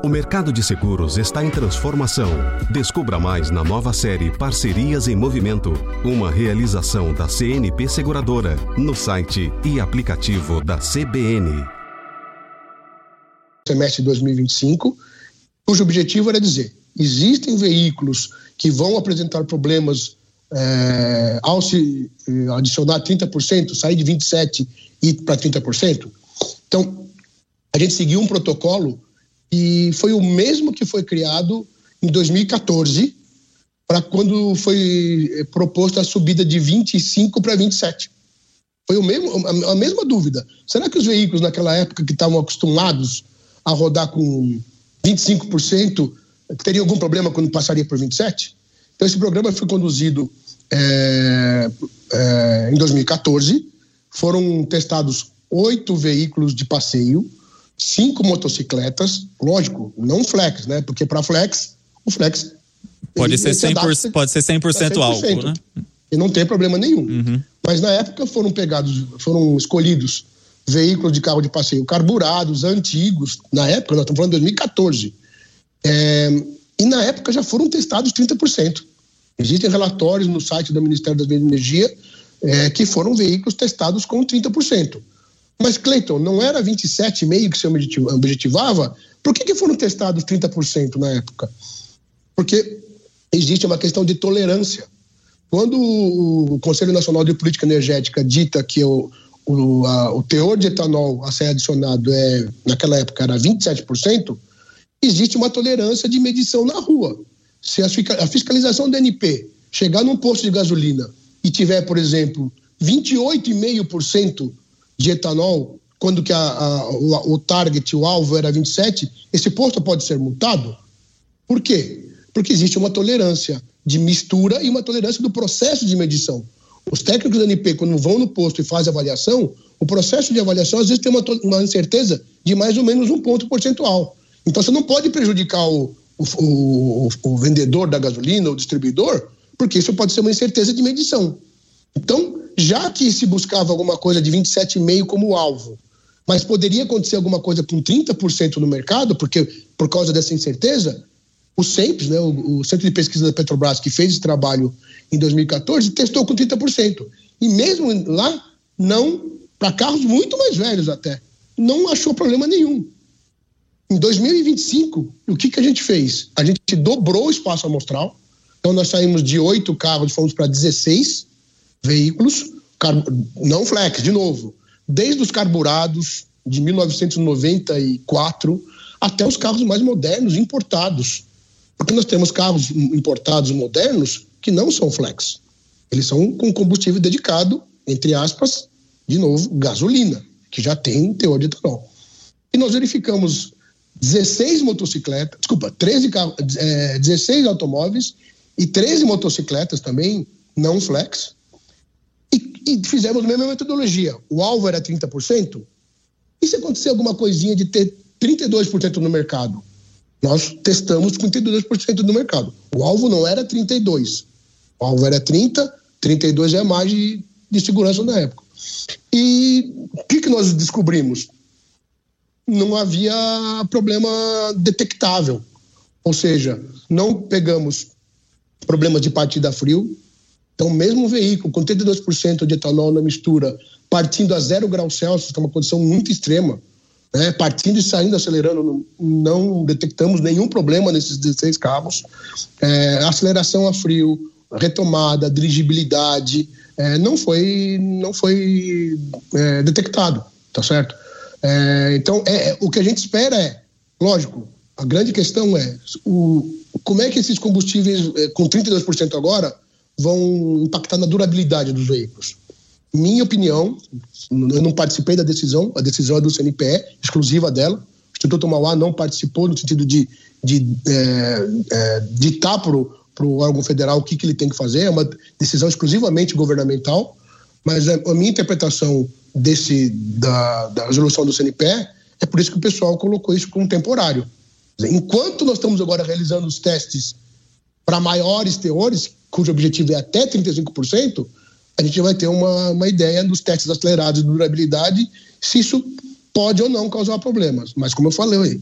O mercado de seguros está em transformação. Descubra mais na nova série Parcerias em Movimento, uma realização da CNP Seguradora, no site e aplicativo da CBN. Semestre de 2025, cujo objetivo era dizer, existem veículos que vão apresentar problemas ao se adicionar 30%, sair de 27% e ir para 30%. Então, a gente seguiu um protocolo e foi o mesmo que foi criado em 2014, para quando foi proposta a subida de 25% para 27%. Foi a mesma dúvida. Será que os veículos naquela época que estavam acostumados a rodar com 25% teriam algum problema quando passaria por 27%? Então esse programa foi conduzido em 2014, foram testados 8 veículos de passeio, 5 motocicletas, lógico, não flex, né? Porque para flex, o flex pode ser 100% álcool, né? E não tem problema nenhum. Uhum. Mas na época foram escolhidos veículos de carro de passeio carburados, antigos, na época, nós estamos falando de 2014. E na época já foram testados 30%. Existem relatórios no site do Ministério das Minas e Energia que foram veículos testados com 30%. Mas, Cleiton, não era 27,5% que se objetivava? Por que foram testados 30% na época? Porque existe uma questão de tolerância. Quando o Conselho Nacional de Política Energética dita que o teor de etanol a ser adicionado naquela época era 27%, existe uma tolerância de medição na rua. Se a fiscalização do ANP chegar num posto de gasolina e tiver, por exemplo, 28,5% de etanol, quando que o target, o alvo era 27%, esse posto pode ser multado? Por quê? Porque existe uma tolerância de mistura e uma tolerância do processo de medição. Os técnicos do ANP, quando vão no posto e fazem avaliação, o processo de avaliação às vezes tem uma incerteza de mais ou menos 1 ponto percentual. Então você não pode prejudicar o vendedor da gasolina, o distribuidor, porque isso pode ser uma incerteza de medição. Então, já que se buscava alguma coisa de 27,5% como alvo, mas poderia acontecer alguma coisa com 30% no mercado, porque por causa dessa incerteza, o CENPES, né, o Centro de Pesquisa da Petrobras, que fez esse trabalho em 2014, testou com 30%. E mesmo lá, para carros muito mais velhos até, não achou problema nenhum. Em 2025, o que a gente fez? A gente dobrou o espaço amostral. Então nós saímos de 8 carros e fomos para 16 veículos, não flex, de novo. Desde os carburados de 1994 até os carros mais modernos, importados. Porque nós temos carros importados modernos que não são flex. Eles são com combustível dedicado, entre aspas, de novo, gasolina, que já tem teor de etanol. E nós verificamos 16 motocicletas, 16 automóveis e 13 motocicletas também, não flex, e fizemos a mesma metodologia. O alvo era 30%, e se acontecer alguma coisinha de ter 32% no mercado? Nós testamos com 32% no mercado. O alvo não era 32%, o alvo era 30%, 32% é a margem de segurança na época. E o que nós descobrimos? Não havia problema detectável. Ou seja, não pegamos problema de partida a frio. Então, mesmo um veículo com 32% de etanol na mistura, partindo a 0 graus Celsius, que é uma condição muito extrema, né? Partindo e saindo, acelerando, não detectamos nenhum problema nesses 16 carros. Aceleração a frio, retomada, dirigibilidade, não foi detectado, tá certo? Então, o que a gente espera lógico, a grande questão é como é que esses combustíveis com 32% agora vão impactar na durabilidade dos veículos. Minha opinião, eu não participei da decisão, a decisão é do CNPE, exclusiva dela. O Instituto Mauá não participou no sentido de ditar para o órgão federal o que ele tem que fazer, é uma decisão exclusivamente governamental, mas a minha interpretação da resolução do CNPE é por isso que o pessoal colocou isso como temporário. Enquanto nós estamos agora realizando os testes para maiores teores, cujo objetivo é até 35%, a gente vai ter uma ideia dos testes acelerados de durabilidade, se isso pode ou não causar problemas. Mas como eu falei,